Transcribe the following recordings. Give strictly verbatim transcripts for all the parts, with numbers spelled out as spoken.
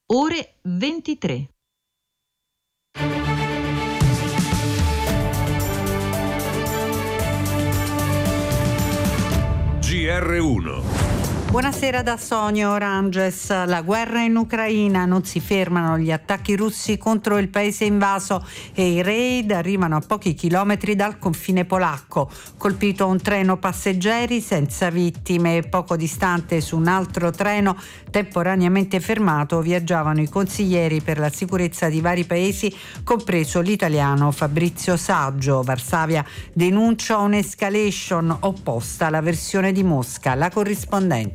ore ventitré. G R uno. Buonasera da Sonia Oranges. La guerra in Ucraina, non si fermano gli attacchi russi contro il paese invaso e i raid arrivano a pochi chilometri dal confine polacco. Colpito un treno passeggeri senza vittime. Poco distante, su un altro treno temporaneamente fermato, viaggiavano i consiglieri per la sicurezza di vari paesi, compreso l'italiano Fabrizio Saggio. Varsavia denuncia un'escalation opposta alla versione di Mosca. La corrispondente.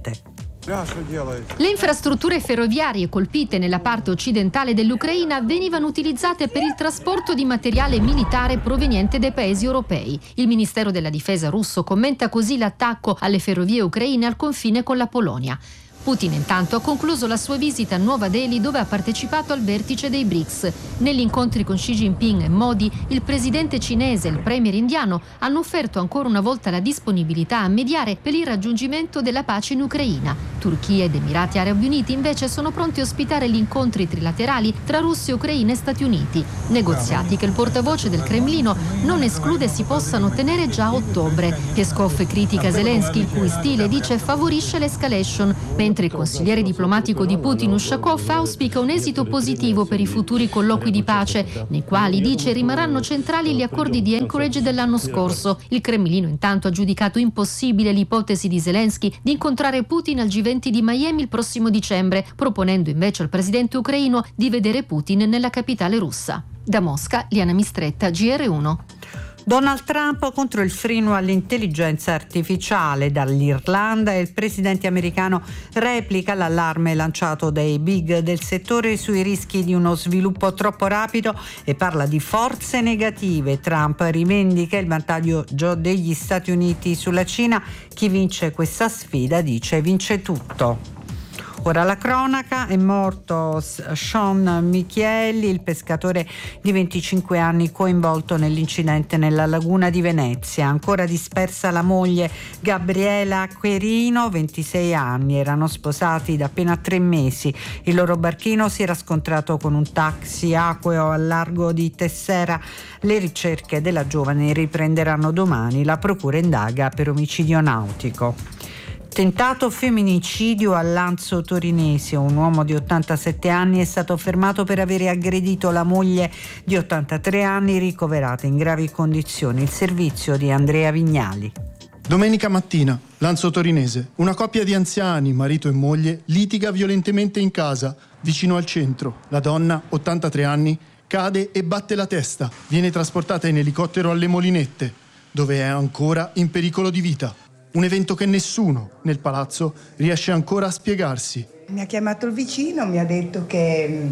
Le infrastrutture ferroviarie colpite nella parte occidentale dell'Ucraina venivano utilizzate per il trasporto di materiale militare proveniente dai paesi europei. Il Ministero della Difesa russo commenta così l'attacco alle ferrovie ucraine al confine con la Polonia. Putin intanto ha concluso la sua visita a Nuova Delhi, dove ha partecipato al vertice dei B R I C S. Negli incontri con Xi Jinping e Modi, il presidente cinese e il premier indiano hanno offerto ancora una volta la disponibilità a mediare per il raggiungimento della pace in Ucraina. Turchia ed Emirati Arabi Uniti invece sono pronti a ospitare gli incontri trilaterali tra Russia, Ucraina e Stati Uniti. Negoziati che il portavoce del Cremlino non esclude si possano ottenere già a ottobre. Peskov critica Zelensky, il cui stile, dice, favorisce l'escalation, mentre il consigliere diplomatico di Putin, Ushakov, auspica un esito positivo per i futuri colloqui di pace, nei quali, dice, rimarranno centrali gli accordi di Anchorage dell'anno scorso. Il Cremlino intanto ha giudicato impossibile l'ipotesi di Zelensky di incontrare Putin al G venti di Miami il prossimo dicembre, proponendo invece al presidente ucraino di vedere Putin nella capitale russa. Da Mosca, Liana Mistretta, G R uno. Donald Trump contro il freno all'intelligenza artificiale. Dall'Irlanda il presidente americano replica l'allarme lanciato dai big del settore sui rischi di uno sviluppo troppo rapido e parla di forze negative. Trump rivendica il vantaggio degli Stati Uniti sulla Cina. Chi vince questa sfida, dice, vince tutto. Ora la cronaca. È morto Sean Michieli, il pescatore di venticinque anni coinvolto nell'incidente nella laguna di Venezia. Ancora dispersa la moglie Gabriela Querino, ventisei anni. Erano sposati da appena tre mesi. Il loro barchino si era scontrato con un taxi acqueo al largo di Tessera. Le ricerche della giovane riprenderanno domani. La procura indaga per omicidio nautico. Tentato femminicidio a Lanzo Torinese. Un uomo di ottantasette anni è stato fermato per avere aggredito la moglie di ottantatré anni, ricoverata in gravi condizioni. Il servizio di Andrea Vignali. Domenica mattina, Lanzo Torinese. Una coppia di anziani, marito e moglie, litiga violentemente in casa, vicino al centro. La donna, ottantatré anni, cade e batte la testa. Viene trasportata in elicottero alle Molinette, dove è ancora in pericolo di vita. Un evento che nessuno nel palazzo riesce ancora a spiegarsi. Mi ha chiamato il vicino, mi ha detto che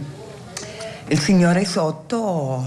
il signore sotto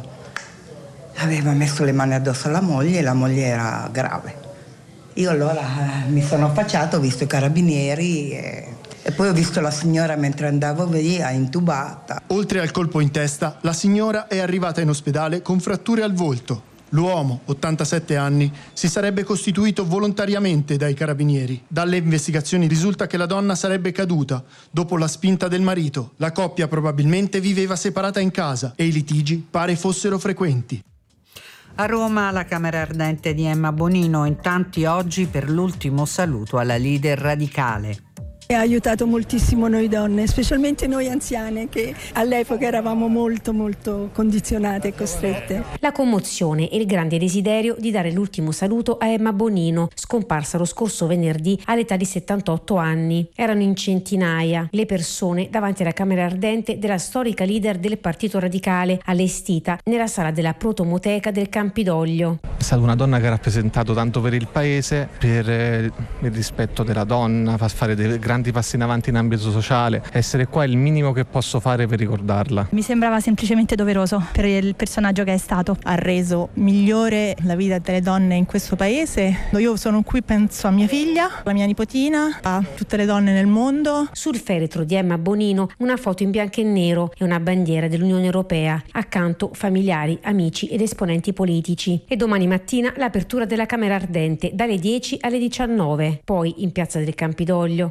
aveva messo le mani addosso alla moglie e la moglie era grave. Io allora mi sono affacciato, ho visto i carabinieri e, e poi ho visto la signora mentre andavo via, intubata. Oltre al colpo in testa, la signora è arrivata in ospedale con fratture al volto. L'uomo, ottantasette anni, si sarebbe costituito volontariamente dai carabinieri. Dalle investigazioni risulta che la donna sarebbe caduta dopo la spinta del marito. La coppia probabilmente viveva separata in casa e i litigi pare fossero frequenti. A Roma la Camera Ardente di Emma Bonino, in tanti oggi per l'ultimo saluto alla leader radicale. Ha aiutato moltissimo noi donne, specialmente noi anziane che all'epoca eravamo molto molto condizionate e costrette. La commozione e il grande desiderio di dare l'ultimo saluto a Emma Bonino, scomparsa lo scorso venerdì all'età di settantotto anni. Erano in centinaia le persone davanti alla Camera Ardente della storica leader del Partito Radicale, allestita nella sala della Protomoteca del Campidoglio. È stata una donna che ha rappresentato tanto per il paese, per eh, il rispetto della donna, fa fare dei grandi passi in avanti in ambito sociale. Essere qua è il minimo che posso fare per ricordarla. Mi sembrava semplicemente doveroso per il personaggio che è stato. Ha reso migliore la vita delle donne in questo paese. Io sono qui, penso a mia figlia, alla mia nipotina, a tutte le donne nel mondo. Sul feretro di Emma Bonino una foto in bianco e nero e una bandiera dell'Unione Europea. Accanto familiari, amici ed esponenti politici. E domani mattina l'apertura della Camera Ardente dalle dieci alle diciannove. Poi in piazza del Campidoglio la veglia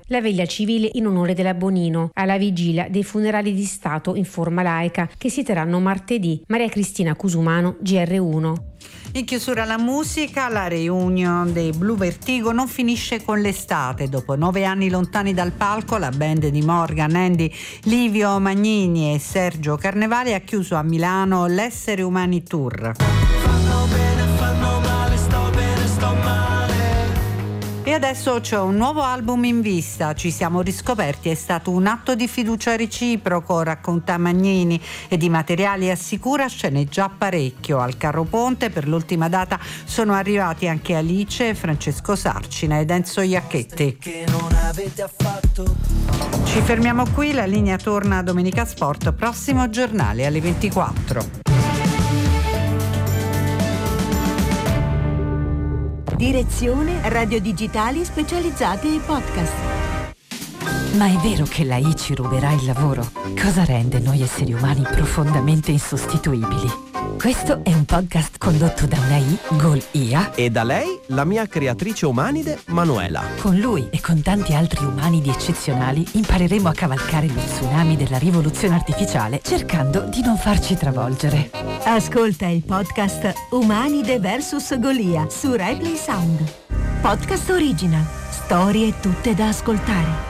vigilia civile in onore della Bonino, alla vigilia dei funerali di Stato in forma laica che si terranno martedì. Maria Cristina Cusumano, G R uno. In chiusura la musica, la reunion dei Blue Vertigo non finisce con l'estate. Dopo nove anni lontani dal palco, la band di Morgan, Andy, Livio Magnini e Sergio Carnevali ha chiuso a Milano l'Essere Umani Tour. Fanno bene, fanno male, sto bene, sto male. E adesso c'è un nuovo album in vista. Ci siamo riscoperti, è stato un atto di fiducia reciproco, racconta Magnini, e di materiali assicura ce n'è già parecchio. Al Carro Ponte per l'ultima data sono arrivati anche Alice, Francesco Sarcina ed Enzo Iacchetti. Ci fermiamo qui, la linea torna a Domenica Sport, prossimo giornale alle ventiquattro. Direzione Radio Digitali Specializzate e Podcast. Ma è vero che l'A I ci ruberà il lavoro? Cosa rende noi esseri umani profondamente insostituibili? Questo è un podcast condotto da una I, Gol I A, e da lei, la mia creatrice umanide, Manuela. Con lui e con tanti altri umanidi eccezionali impareremo a cavalcare lo tsunami della rivoluzione artificiale cercando di non farci travolgere. Ascolta il podcast Umanide versus Golia su RaiPlay Sound. Podcast original. Storie tutte da ascoltare.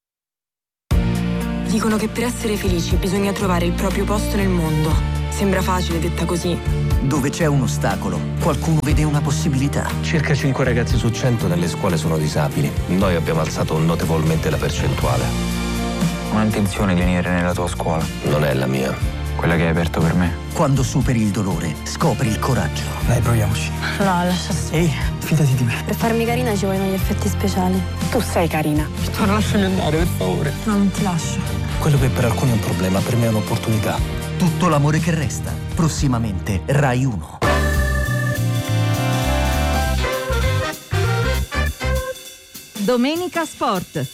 Dicono che per essere felici bisogna trovare il proprio posto nel mondo. Sembra facile detta così. Dove c'è un ostacolo, qualcuno vede una possibilità. Circa cinque ragazzi su cento nelle scuole sono disabili. Noi abbiamo alzato notevolmente la percentuale. Ho intenzione di venire nella tua scuola. Non è la mia. Quella che hai aperto per me. Quando superi il dolore, scopri il coraggio. Dai, proviamoci. No, lascia stare. Ehi, fidati di me. Per farmi carina ci vogliono gli effetti speciali. Tu sei carina. Vittorio, lasciami andare, per favore. No, non ti lascio. Quello che per alcuni è un problema, per me è un'opportunità. Tutto l'amore che resta. Prossimamente Rai uno. Domenica Sport.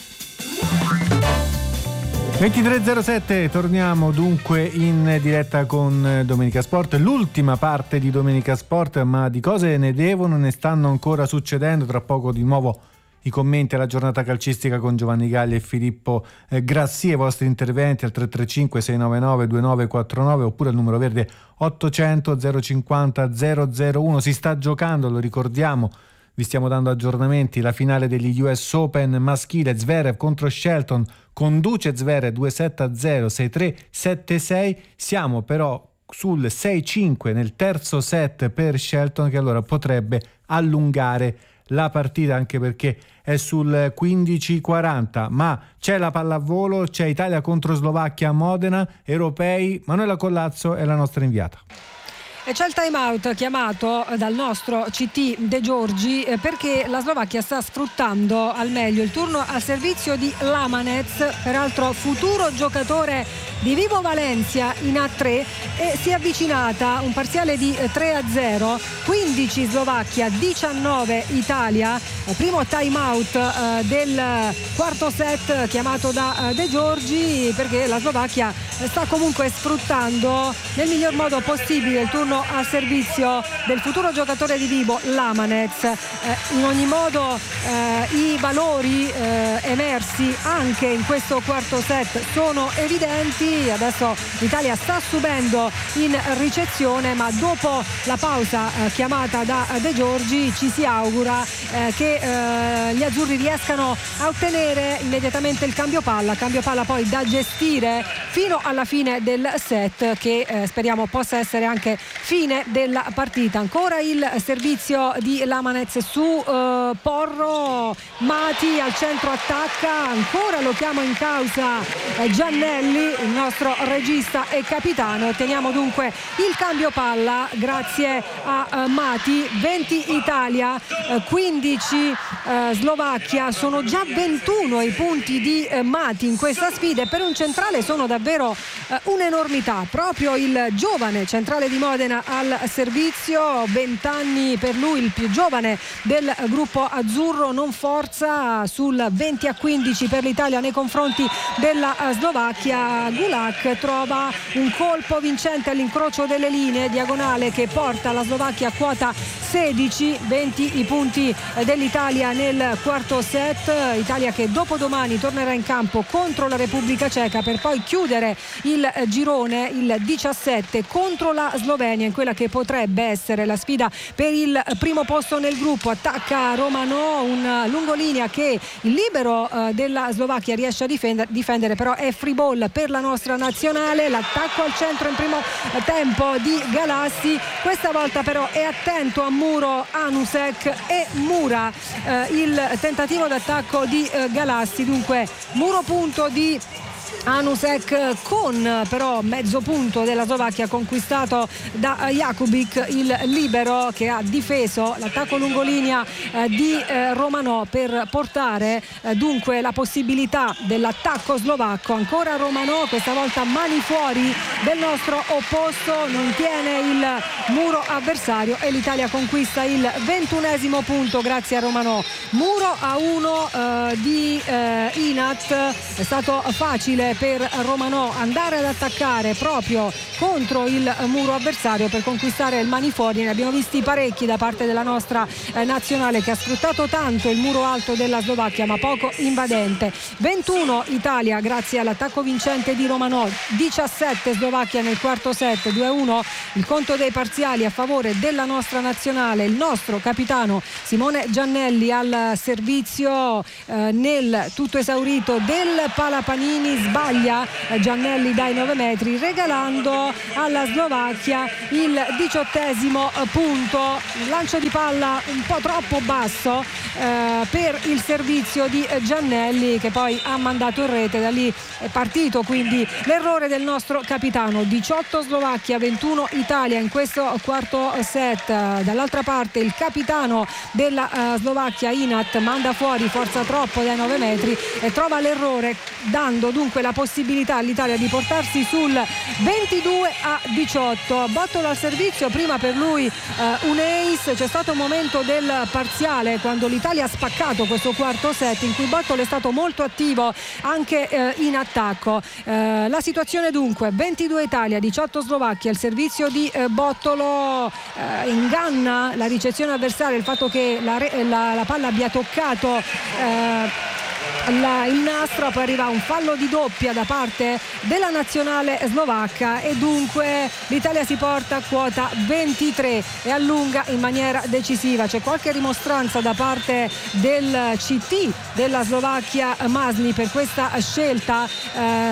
ventitré e zero sette, torniamo dunque in diretta con Domenica Sport, l'ultima parte di Domenica Sport, ma di cose ne devono, ne stanno ancora succedendo. Tra poco di nuovo i commenti alla giornata calcistica con Giovanni Galli e Filippo eh, Grassi, e i vostri interventi al tre tre cinque sei nove nove due nove quattro nove oppure al numero verde ottocento zero cinquanta zero zero uno. Si sta giocando, lo ricordiamo, vi stiamo dando aggiornamenti, la finale degli U S Open maschile, Zverev contro Shelton, conduce Zverev due sette a zero, sei tre sette sei, siamo però sul sei cinque nel terzo set per Shelton, che allora potrebbe allungare la partita, anche perché è sul quindici quaranta. Ma c'è la pallavolo, c'è Italia contro Slovacchia a Modena, europei. Manuela Collazzo è la nostra inviata. E c'è il time out chiamato dal nostro C T De Giorgi perché la Slovacchia sta sfruttando al meglio il turno al servizio di Lamanec, peraltro futuro giocatore di Vivo Valencia in A tre, e si è avvicinata un parziale di tre a zero, quindici Slovacchia, diciannove Italia. Primo time out eh, del quarto set chiamato da eh, De Giorgi, perché la Slovacchia sta comunque sfruttando nel miglior modo possibile il turno al servizio del futuro giocatore di Vibo, Lamanec. Eh, in ogni modo eh, i valori eh, emersi anche in questo quarto set sono evidenti. Adesso l'Italia sta subendo in ricezione, ma dopo la pausa eh, chiamata da De Giorgi ci si augura eh, che eh, gli azzurri riescano a ottenere immediatamente il cambio palla, cambio palla poi da gestire fino alla fine del set, che eh, speriamo possa essere anche fine della partita. Ancora il servizio di Lamanec su eh, Porro, Mati al centro attacca, ancora lo chiama in causa eh, Giannelli, il nostro regista e capitano. Teniamo dunque il cambio palla grazie a eh, Mati. Venti Italia, eh, quindici eh, Slovacchia, sono già ventuno i punti di eh, Mati in questa sfida, e per un centrale sono davvero eh, un'enormità. Proprio il giovane centrale di Modena al servizio, venti anni per lui, il più giovane del gruppo azzurro, non forza sul venti a quindici per l'Italia nei confronti della Slovacchia. Gulak trova un colpo vincente all'incrocio delle linee, diagonale che porta la Slovacchia a quota sedici, venti i punti dell'Italia nel quarto set. Italia che dopodomani tornerà in campo contro la Repubblica Ceca per poi chiudere il girone il diciassette contro la Slovenia in quella che potrebbe essere la sfida per il primo posto nel gruppo. Attacca Romanò, un lungolinea che il libero eh, della Slovacchia riesce a difendere, difendere, però è free ball per la nostra nazionale. L'attacco al centro in primo tempo di Galassi, questa volta però è attento a muro Anusek e Mura eh, il tentativo d'attacco di eh, Galassi, dunque muro punto di Anusek con però mezzo punto della Slovacchia conquistato da Jakubik, il libero che ha difeso l'attacco lungolinea eh, di eh, Romanò per portare eh, dunque la possibilità dell'attacco slovacco. Ancora Romanò, questa volta mani fuori del nostro opposto, non tiene il muro avversario e l'Italia conquista il ventunesimo punto grazie a Romanò. Muro a uno eh, di eh, Inat, è stato facile per Romanò andare ad attaccare proprio contro il muro avversario per conquistare il mani fuori. Ne abbiamo visti parecchi da parte della nostra eh, nazionale che ha sfruttato tanto il muro alto della Slovacchia ma poco invadente. ventuno Italia grazie all'attacco vincente di Romanò, diciassette Slovacchia nel quarto set, due a uno il conto dei parziali a favore della nostra nazionale. Il nostro capitano Simone Giannelli al servizio eh, nel tutto esaurito del Palapanini, sbaglia Giannelli dai nove metri regalando alla Slovacchia il diciottesimo punto. Lancio di palla un po' troppo basso eh, per il servizio di Giannelli che poi ha mandato in rete, da lì è partito quindi l'errore del nostro capitano. diciotto Slovacchia, ventuno Italia in questo quarto set. Dall'altra parte il capitano della uh, Slovacchia Inat manda fuori forza troppo dai nove metri e trova l'errore, dando dunque la possibilità all'Italia di portarsi sul ventidue a diciotto. Bottolo al servizio, prima per lui uh, un ace. C'è stato un momento del parziale quando l'Italia ha spaccato questo quarto set in cui Bottolo è stato molto attivo anche uh, in attacco. Uh, la situazione dunque ventidue Italia, diciotto Slovacchia. Il servizio di uh, Bottolo uh, inganna la ricezione avversaria, il fatto che la, la, la palla abbia toccato uh, La, il nastro, poi arriva un fallo di doppia da parte della nazionale slovacca e dunque l'Italia si porta a quota ventitré e allunga in maniera decisiva. C'è qualche rimostranza da parte del C T della Slovacchia Masni per questa scelta eh,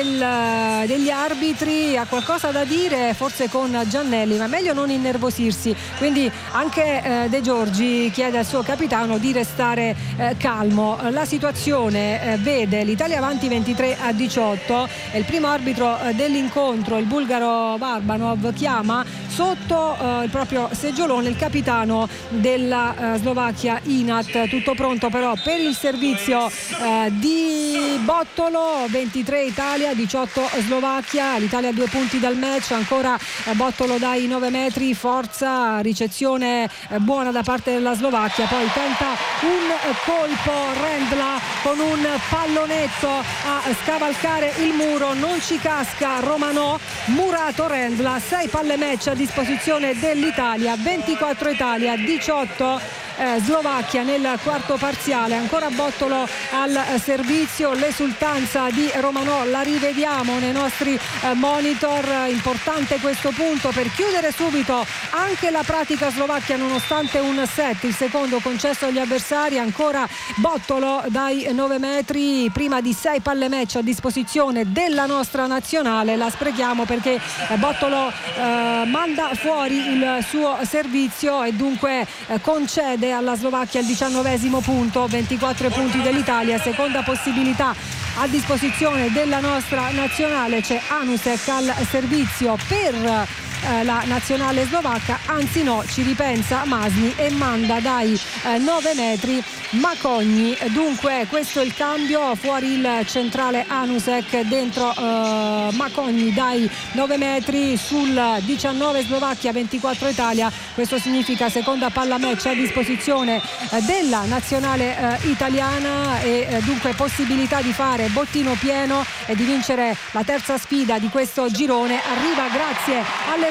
del, degli arbitri. Ha qualcosa da dire forse con Giannelli, ma è meglio non innervosirsi, quindi anche eh, De Giorgi chiede al suo capitano di restare eh, calmo. La situazione eh, vede l'Italia avanti ventitré a diciotto e il primo arbitro eh, dell'incontro, il bulgaro Barbanov, chiama sotto eh, il proprio seggiolone il capitano della eh, Slovacchia Inat. Tutto pronto però per il servizio eh, di Bottolo. Ventitré Italia, diciotto Slovacchia. L'Italia a due punti dal match, ancora eh, Bottolo dai nove metri, forza, ricezione eh, buona da parte della Slovacchia, poi tenta un eh, colpo Rendla con un pallonetto a scavalcare il muro, non ci casca Romanò, murato Rendla. Sei palle match a disposizione dell'Italia, ventiquattro Italia, diciotto Eh, Slovacchia nel quarto parziale. Ancora Bottolo al eh, servizio, l'esultanza di Romanò la rivediamo nei nostri eh, monitor. Importante questo punto per chiudere subito anche la pratica slovacchia nonostante un set, il secondo concesso agli avversari. Ancora Bottolo dai nove metri, prima di sei palle match a disposizione della nostra nazionale. La sprechiamo perché eh, Bottolo eh, manda fuori il suo servizio e dunque eh, concede alla Slovacchia il diciannovesimo punto. Ventiquattro punti dell'Italia, seconda possibilità a disposizione della nostra nazionale. C'è Anusek al servizio per eh, la nazionale slovacca, anzi no, ci ripensa Masni e manda dai eh, nove metri Macogni. Dunque questo è il cambio, fuori il centrale Anusek, dentro eh, Macogni dai nove metri, sul diciannove Slovacchia, ventiquattro Italia. Questo significa seconda palla match a disposizione eh, della nazionale eh, italiana e eh, dunque possibilità di fare bottino pieno e di vincere la terza sfida di questo girone arriva grazie all'errore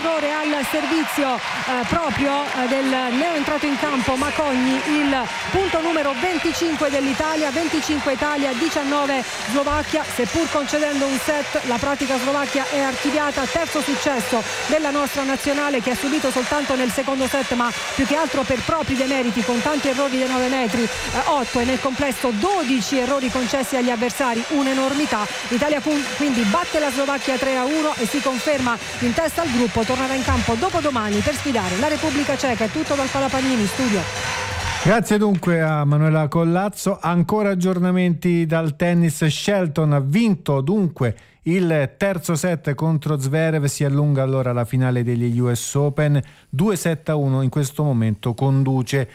giocatore al servizio eh, proprio eh, del neoentrato in campo Macogni, il punto numero venticinque dell'Italia. Venticinque Italia, diciannove Slovacchia. Seppur concedendo un set, la pratica Slovacchia è archiviata. Terzo successo della nostra nazionale, che ha subito soltanto nel secondo set, ma più che altro per propri demeriti, con tanti errori dei nove metri, eh, otto e nel complesso dodici errori concessi agli avversari, un'enormità. L'Italia quindi batte la Slovacchia tre a uno e si conferma in testa al gruppo. Tornerà in campo dopodomani per sfidare la Repubblica Ceca. È tutto dal Palapanini studio. Grazie dunque a Manuela Collazzo. Ancora aggiornamenti dal tennis. Shelton ha vinto dunque il terzo set contro Zverev, si allunga allora la finale degli U S Open, due sette a uno in questo momento conduce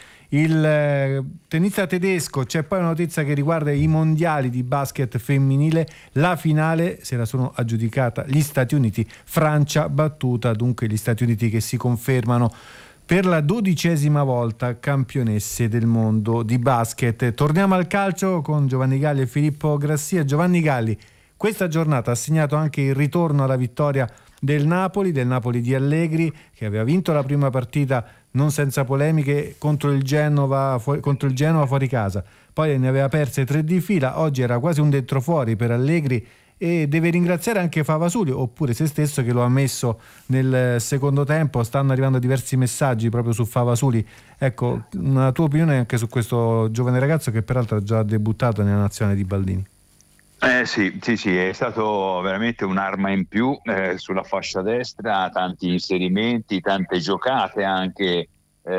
il tennista tedesco. C'è poi una notizia che riguarda i mondiali di basket femminile, la finale se la sono aggiudicata gli Stati Uniti, Francia battuta dunque gli Stati Uniti che si confermano per la dodicesima volta campionesse del mondo di basket. Torniamo al calcio con Giovanni Galli e Filippo Grassia. Giovanni Galli, questa giornata ha segnato anche il ritorno alla vittoria del Napoli, del Napoli di Allegri, che aveva vinto la prima partita non senza polemiche contro il Genova, fu- contro il Genova fuori casa, poi ne aveva perse tre di fila. Oggi era quasi un dentro fuori per Allegri e deve ringraziare anche Favasuli, oppure se stesso, che lo ha messo nel secondo tempo. Stanno arrivando diversi messaggi proprio su Favasuli. Ecco, una tua opinione anche su questo giovane ragazzo che peraltro ha già debuttato nella nazionale di Baldini. Eh sì, sì, sì, è stato veramente un'arma in più eh, sulla fascia destra, tanti inserimenti, tante giocate anche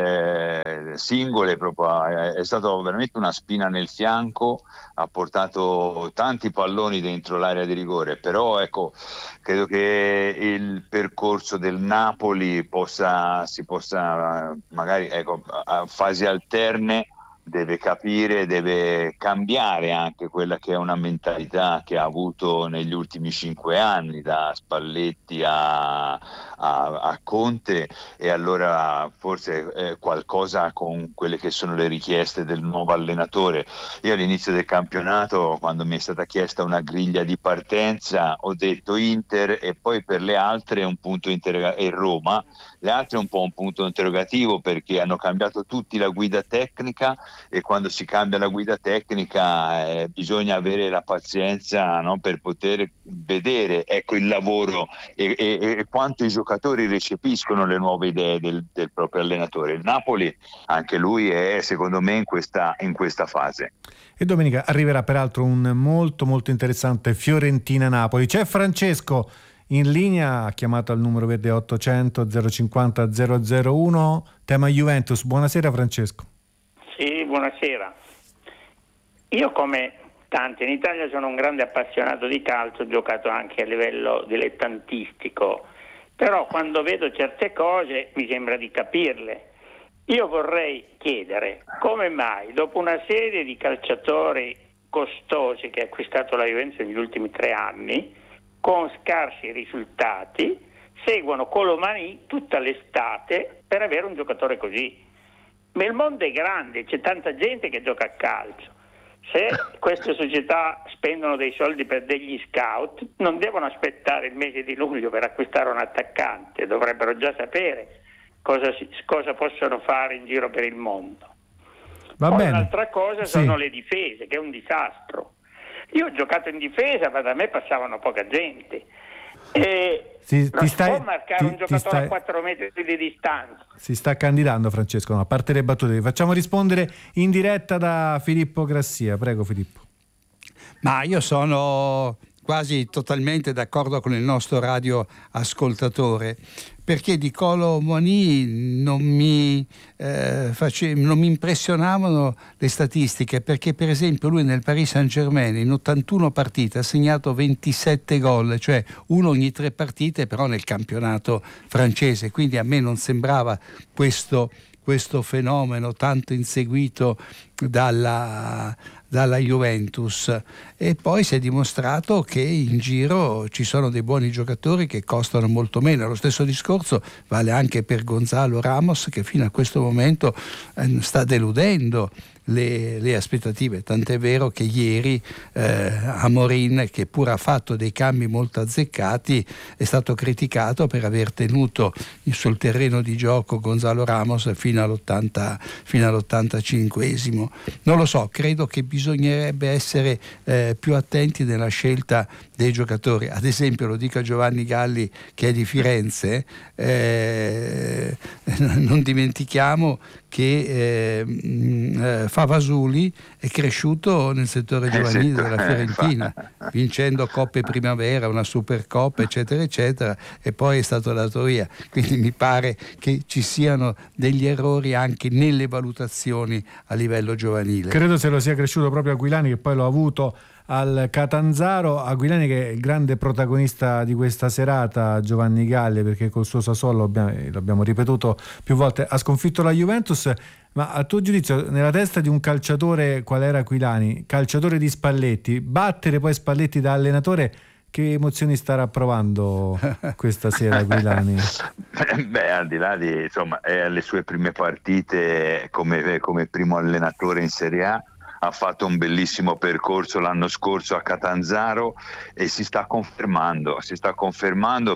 eh, singole, proprio, è, è stato veramente una spina nel fianco, ha portato tanti palloni dentro l'area di rigore, però ecco, credo che il percorso del Napoli possa, si possa magari, ecco, a fasi alterne, deve capire, deve cambiare anche quella che è una mentalità che ha avuto negli ultimi cinque anni, da Spalletti a, a, a Conte, e allora forse eh, qualcosa con quelle che sono le richieste del nuovo allenatore. Io all'inizio del campionato, quando mi è stata chiesta una griglia di partenza, ho detto Inter, e poi per le altre un punto interrogativo, e Roma, le altre un po' un punto interrogativo, perché hanno cambiato tutti la guida tecnica, e quando si cambia la guida tecnica eh, bisogna avere la pazienza, no, per poter vedere, ecco, il lavoro e, e, e quanto i giocatori recepiscono le nuove idee del, del proprio allenatore. Il Napoli, anche lui, è secondo me in questa, in questa fase. E domenica arriverà peraltro un molto molto interessante Fiorentina-Napoli. C'è Francesco in linea, ha chiamato al numero verde ottocento zero cinquanta zero zero uno, tema Juventus. Buonasera Francesco. Sì, buonasera. Io, come tanti in Italia, sono un grande appassionato di calcio, ho giocato anche a livello dilettantistico, però quando vedo certe cose mi sembra di capirle. Io vorrei chiedere come mai, dopo una serie di calciatori costosi che ha acquistato la Juventus negli ultimi tre anni, con scarsi risultati, seguono Colomani tutta l'estate per avere un giocatore così. Ma il mondo è grande, c'è tanta gente che gioca a calcio. Se queste società spendono dei soldi per degli scout, non devono aspettare il mese di luglio per acquistare un attaccante, dovrebbero già sapere cosa, si, cosa possono fare in giro per il mondo. Va Poi bene. Un'altra cosa Sì. sono le difese, che è un disastro. Io ho giocato in difesa, ma da me passavano poca gente. E Sì, non ti si stai- può marcare ti- un ti giocatore stai- a quattro metri di distanza. Si sta candidando Francesco, no, a parte le battute, vi facciamo rispondere in diretta da Filippo Grassia. Prego Filippo. Ma io sono quasi totalmente d'accordo con il nostro radioascoltatore, perché di Colomani non mi, eh, face, non mi impressionavano le statistiche, perché per esempio lui nel Paris Saint-Germain in ottantuno partite ha segnato ventisette gol, cioè uno ogni tre partite, però nel campionato francese, quindi a me non sembrava questo, questo fenomeno tanto inseguito dalla dalla Juventus. E poi si è dimostrato che in giro ci sono dei buoni giocatori che costano molto meno. Lo stesso discorso vale anche per Gonzalo Ramos, che fino a questo momento eh, sta deludendo le, le aspettative, tant'è vero che ieri eh, Amorin, che pur ha fatto dei cambi molto azzeccati, è stato criticato per aver tenuto sul terreno di gioco Gonzalo Ramos fino all'ottanta, fino all'ottantacinquesimo. Non lo so, credo che bisognerebbe essere eh, più attenti nella scelta dei giocatori. Ad esempio, lo dico a Giovanni Galli che è di Firenze, eh, non dimentichiamo che eh, Favasuli è cresciuto nel settore giovanile della Fiorentina, vincendo Coppe Primavera, una Supercoppa, eccetera eccetera, e poi è stato dato via. Quindi mi pare che ci siano degli errori anche nelle valutazioni a livello giovanile. Credo se lo sia cresciuto proprio Aquilani, che poi l'ho avuto al Catanzaro. Aquilani, che è il grande protagonista di questa serata, Giovanni Galli, perché col suo Sassuolo, l'abbiamo ripetuto più volte, ha sconfitto la Juventus. Ma a tuo giudizio, nella testa di un calciatore qual era Aquilani, calciatore di Spalletti, battere poi Spalletti da allenatore, che emozioni starà provando questa sera Aquilani? Beh, al di là di, insomma, è alle sue prime partite come, come primo allenatore in Serie A, ha fatto un bellissimo percorso l'anno scorso a Catanzaro e si sta confermando, si sta confermando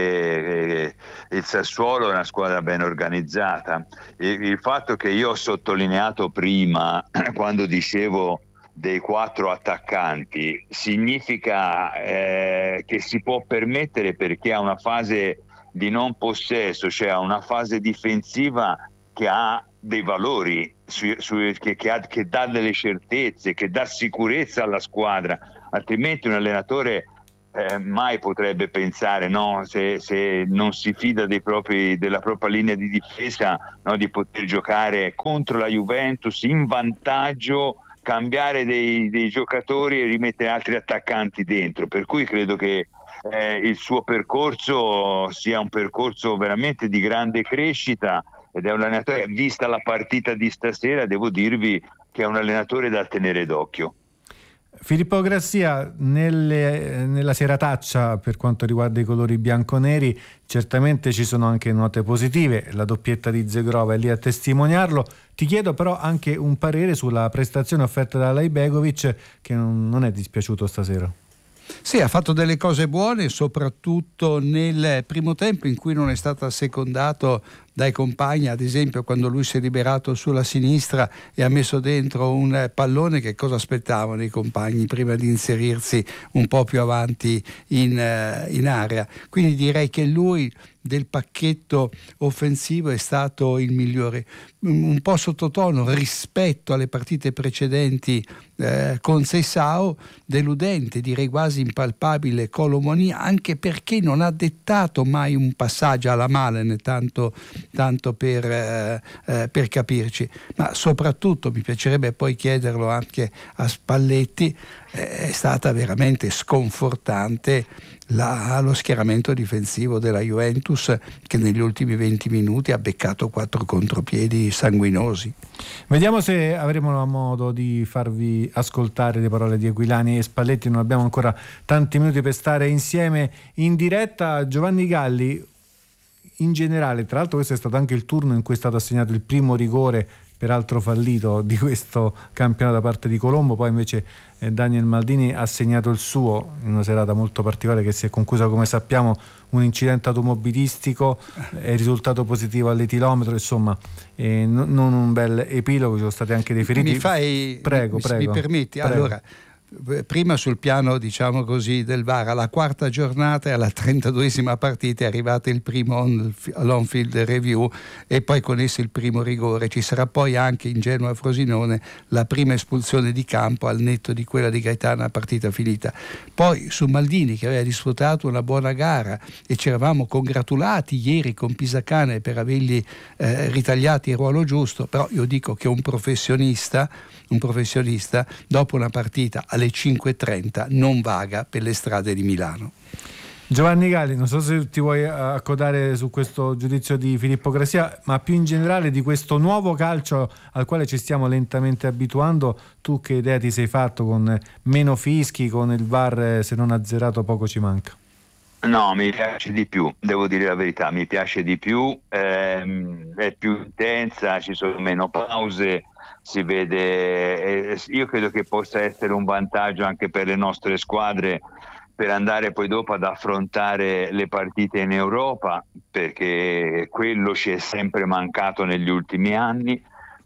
perché il Sassuolo è una squadra ben organizzata. Il, il fatto che io ho sottolineato prima, quando dicevo dei quattro attaccanti, significa eh, che si può permettere, perché ha una fase di non possesso, cioè ha una fase difensiva che ha dei valori, su, su, che, che, ha, che dà delle certezze, che dà sicurezza alla squadra, altrimenti un allenatore eh, mai potrebbe pensare, no, se, se non si fida dei propri, della propria linea di difesa, no, di poter giocare contro la Juventus in vantaggio, cambiare dei, dei giocatori e rimettere altri attaccanti dentro. Per cui credo che eh, il suo percorso sia un percorso veramente di grande crescita, ed è un allenatore, vista la partita di stasera, devo dirvi che è un allenatore da tenere d'occhio. Filippo Grassia, nelle, nella serataccia per quanto riguarda i colori bianconeri certamente ci sono anche note positive, la doppietta di Zegrova è lì a testimoniarlo. Ti chiedo però anche un parere sulla prestazione offerta da Laibegovic, che non, non è dispiaciuto stasera. Sì, ha fatto delle cose buone, soprattutto nel primo tempo in cui non è stato assecondato dai compagni, ad esempio quando lui si è liberato sulla sinistra e ha messo dentro un pallone. Che cosa aspettavano i compagni prima di inserirsi un po' più avanti in, in area? Quindi direi che lui del pacchetto offensivo è stato il migliore, un po' sottotono rispetto alle partite precedenti eh, con Seisao, deludente, direi quasi impalpabile Kolo Muani, anche perché non ha dettato mai un passaggio alla Malen, tanto, tanto per, eh, eh, per capirci. Ma soprattutto mi piacerebbe poi chiederlo anche a Spalletti, eh, è stata veramente sconfortante La, lo schieramento difensivo della Juventus, che negli ultimi venti minuti ha beccato quattro contropiedi sanguinosi. Vediamo se avremo modo di farvi ascoltare le parole di Aquilani e Spalletti. Non abbiamo ancora tanti minuti per stare insieme in diretta. Giovanni Galli, in generale, tra l'altro questo è stato anche il turno in cui è stato assegnato il primo rigore, peraltro fallito, di questo campionato da parte di Colombo, poi invece eh, Daniel Maldini ha segnato il suo in una serata molto particolare che si è conclusa, come sappiamo, un incidente automobilistico, è risultato positivo all'etilometro, insomma eh, n- non un bel epilogo, ci sono stati anche dei feriti. Mi fai, prego, mi, prego, mi permetti? prego. Allora, prima sul piano, diciamo così, del V A R, alla quarta giornata e alla trentaduesima partita è arrivato il primo on-field review e poi con esso il primo rigore. Ci sarà poi anche in Genoa Frosinone la prima espulsione di campo al netto di quella di Gaetano a partita finita. Poi su Maldini, che aveva disputato una buona gara e ci eravamo congratulati ieri con Pisacane per avergli eh, ritagliati il ruolo giusto, però io dico che un professionista un professionista dopo una partita alle cinque e trenta non vaga per le strade di Milano. Giovanni Galli, non so se ti vuoi accodare su questo giudizio di Filippo Grassia, ma più in generale di questo nuovo calcio al quale ci stiamo lentamente abituando. Tu che idea ti sei fatto, con meno fischi, con il V A R se non azzerato poco ci manca? No, mi piace di più, devo dire la verità, mi piace di più, ehm, è più intensa, ci sono meno pause, si vede, eh, io credo che possa essere un vantaggio anche per le nostre squadre per andare poi dopo ad affrontare le partite in Europa, perché quello ci è sempre mancato negli ultimi anni.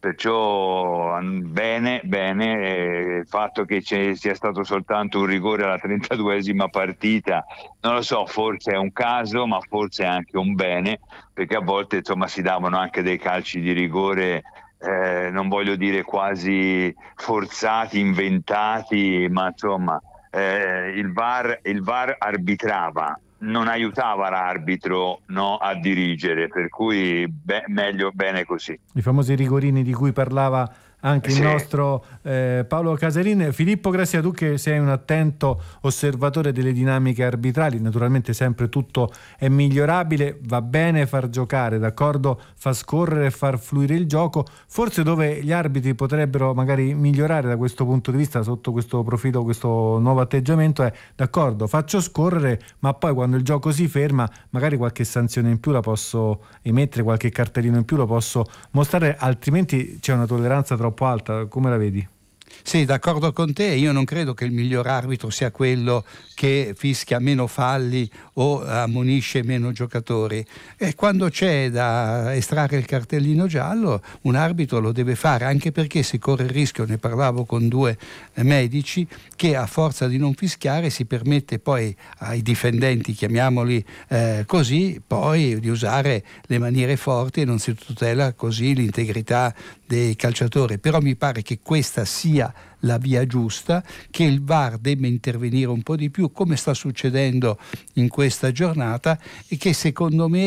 Perciò bene, bene, il fatto che ci sia stato soltanto un rigore alla trentaduesima partita, non lo so, forse è un caso, ma forse è anche un bene, perché a volte insomma si davano anche dei calci di rigore, eh, non voglio dire quasi forzati, inventati, ma insomma eh, il V A R, il V A R arbitrava, non aiutava l'arbitro, no, a dirigere, per cui be- meglio bene così. I famosi rigorini di cui parlava anche sì. il nostro eh, Paolo Casarin. Filippo Grassia, tu che sei un attento osservatore delle dinamiche arbitrali, naturalmente sempre tutto è migliorabile, va bene far giocare, d'accordo, far scorrere e far fluire il gioco, forse dove gli arbitri potrebbero magari migliorare da questo punto di vista, sotto questo profilo, questo nuovo atteggiamento, è d'accordo, faccio scorrere, ma poi quando il gioco si ferma magari qualche sanzione in più la posso emettere, qualche cartellino in più lo posso mostrare, altrimenti c'è una tolleranza troppo alta. Come la vedi? Sì, d'accordo con te, io non credo che il miglior arbitro sia quello che fischia meno falli o ammonisce meno giocatori, e quando c'è da estrarre il cartellino giallo un arbitro lo deve fare, anche perché si corre il rischio, ne parlavo con due medici, che a forza di non fischiare si permette poi ai difendenti, chiamiamoli eh, così, poi di usare le maniere forti e non si tutela così l'integrità dei calciatori. Però mi pare che questa sia la via giusta, che il V A R debba intervenire un po' di più, come sta succedendo in questa giornata, e che secondo me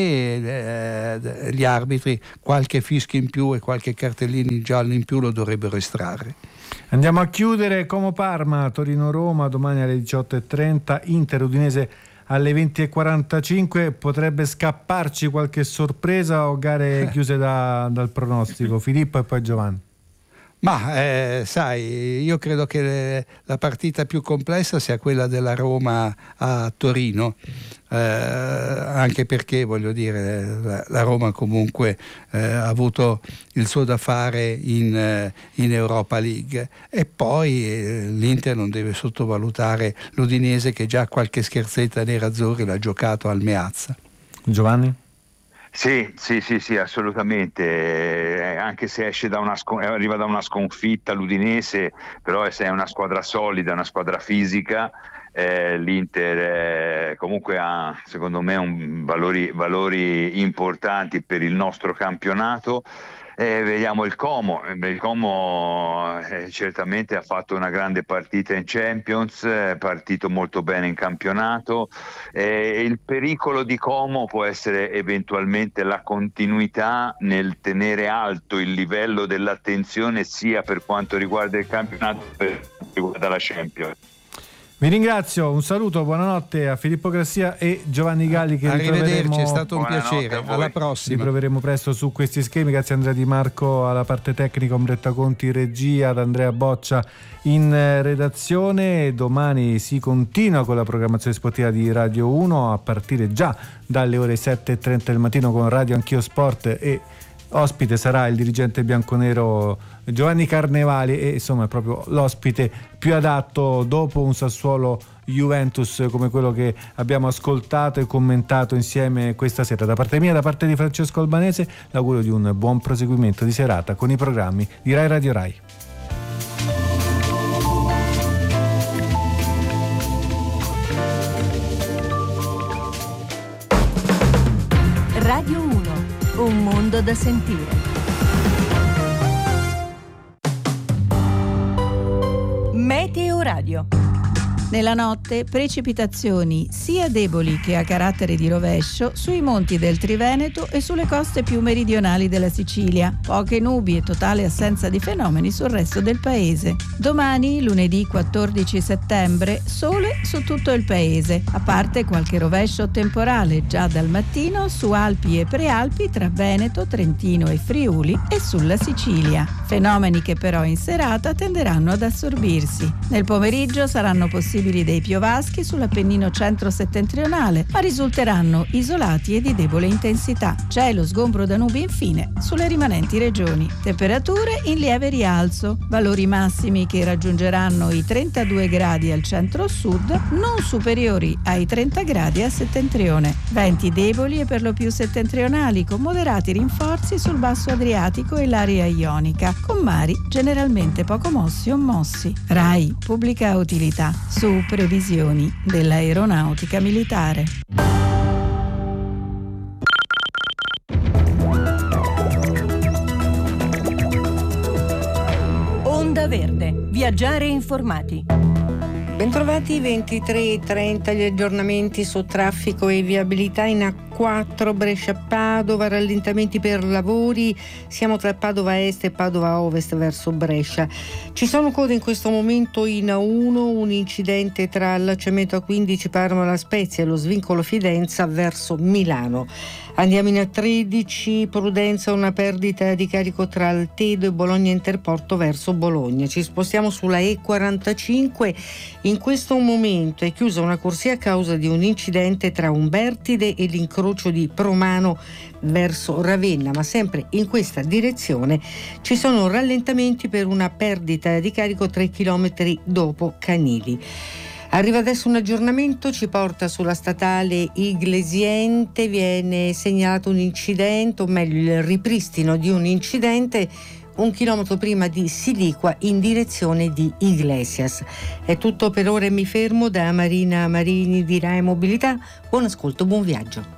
eh, gli arbitri qualche fischio in più e qualche cartellino giallo in più lo dovrebbero estrarre. Andiamo a chiudere. Como Parma, Torino-Roma domani alle diciotto e trenta, Inter Udinese alle venti e quarantacinque. Potrebbe scapparci qualche sorpresa o gare chiuse da, dal pronostico? Filippo e poi Giovanni. Ma eh, sai, io credo che le, la partita più complessa sia quella della Roma a Torino, eh, anche perché voglio dire la, la Roma comunque eh, ha avuto il suo da fare in, eh, in Europa League, e poi eh, l'Inter non deve sottovalutare l'Udinese, che già qualche scherzetta nerazzurri l'ha giocato al Meazza. Giovanni? Sì, sì, sì, sì, assolutamente, eh, anche se esce da una scon- arriva da una sconfitta l'Udinese, però è una squadra solida, una squadra fisica, eh, l'Inter eh, comunque ha secondo me un valori, valori importanti per il nostro campionato. Eh, vediamo il Como, il Como eh, certamente ha fatto una grande partita in Champions, è partito molto bene in campionato, eh, il pericolo di Como può essere eventualmente la continuità nel tenere alto il livello dell'attenzione sia per quanto riguarda il campionato che per quanto riguarda la Champions. Vi ringrazio, un saluto, buonanotte a Filippo Grassia e Giovanni Galli, che arrivederci, è stato un buonanotte piacere, alla prossima. Ritroveremo presto su questi schemi. Grazie a Andrea Di Marco alla parte tecnica, Ombretta Conti regia, ad Andrea Boccia in redazione. Domani si continua con la programmazione sportiva di Radio uno a partire già dalle ore sette e trenta del mattino con Radio Anch'io Sport, e ospite sarà il dirigente bianconero Giovanni Carnevali, e insomma è proprio l'ospite più adatto dopo un Sassuolo Juventus come quello che abbiamo ascoltato e commentato insieme questa sera. Da parte mia, da parte di Francesco Albanese, l'augurio di un buon proseguimento di serata con i programmi di Rai Radio Rai. Radio uno, un mondo da sentire. Meteo Radio. Nella notte precipitazioni sia deboli che a carattere di rovescio sui monti del Triveneto e sulle coste più meridionali della Sicilia. Poche nubi e totale assenza di fenomeni sul resto del paese. Domani, lunedì quattordici settembre, sole su tutto il paese, a parte qualche rovescio temporale già dal mattino su Alpi e Prealpi tra Veneto, Trentino e Friuli e sulla Sicilia. Fenomeni che però in serata tenderanno ad assorbirsi. Nel pomeriggio saranno possibili possibili dei piovaschi sull'Appennino centro-settentrionale, ma risulteranno isolati e di debole intensità. Cielo sgombro da nubi infine sulle rimanenti regioni. Temperature in lieve rialzo, valori massimi che raggiungeranno i trentadue gradi al centro-sud, non superiori ai trenta gradi a settentrione. Venti deboli e per lo più settentrionali, con moderati rinforzi sul basso Adriatico e l'area ionica, con mari generalmente poco mossi o mossi. RAI Pubblica Utilità, su previsioni dell'aeronautica militare. Onda Verde, viaggiare informati. Bentrovati, ventitré e trenta gli aggiornamenti su traffico e viabilità in A quattro Brescia-Padova, rallentamenti per lavori, siamo tra Padova Est e Padova Ovest verso Brescia. Ci sono code in questo momento in A uno, un incidente tra il Cemento A quindici Parma La Spezia e lo svincolo Fidenza verso Milano. Andiamo in A tredici, Prudenza, una perdita di carico tra Altedo e Bologna Interporto verso Bologna. Ci spostiamo sulla E quarantacinque, in questo momento è chiusa una corsia a causa di un incidente tra Umbertide e l'incrocio di Promano verso Ravenna, ma sempre in questa direzione ci sono rallentamenti per una perdita di carico tre chilometri dopo Canili. Arriva adesso un aggiornamento, ci porta sulla statale Iglesiente, viene segnalato un incidente, o meglio il ripristino di un incidente un chilometro prima di Siliqua in direzione di Iglesias. È tutto per ora e mi fermo. Da Marina Marini di RAI Mobilità, buon ascolto, buon viaggio.